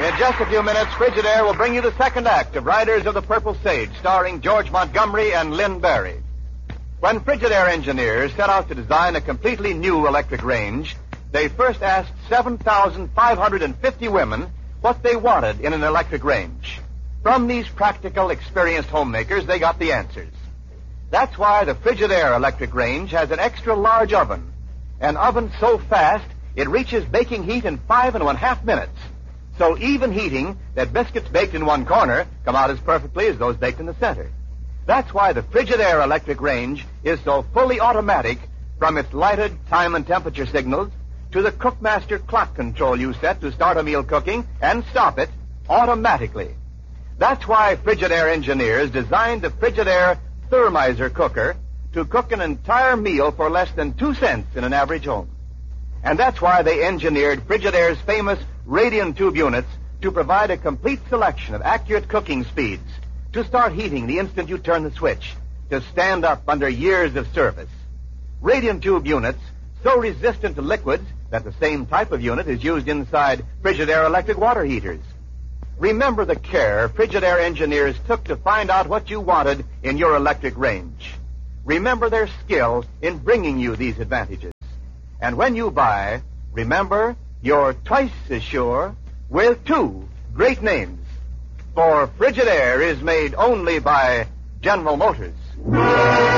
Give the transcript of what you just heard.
In just a few minutes, Frigidaire will bring you the second act of Riders of the Purple Sage, starring George Montgomery and Lynn Barry. When Frigidaire engineers set out to design a completely new electric range, they first asked 7,550 women what they wanted in an electric range. From these practical, experienced homemakers, they got the answers. That's why the Frigidaire electric range has an extra large oven. An oven so fast, it reaches baking heat in 5½ minutes. So even heating that biscuits baked in one corner come out as perfectly as those baked in the center. That's why the Frigidaire electric range is so fully automatic, from its lighted time and temperature signals to the Cookmaster clock control you set to start a meal cooking and stop it automatically. That's why Frigidaire engineers designed the Frigidaire Thermizer cooker to cook an entire meal for less than 2 cents in an average home. And that's why they engineered Frigidaire's famous radium tube units to provide a complete selection of accurate cooking speeds, to start heating the instant you turn the switch, to stand up under years of service. Radium tube units so resistant to liquids that the same type of unit is used inside Frigidaire electric water heaters. Remember the care Frigidaire engineers took to find out what you wanted in your electric range. Remember their skill in bringing you these advantages. And when you buy, remember you're twice as sure with 2 great names. For Frigidaire is made only by General Motors.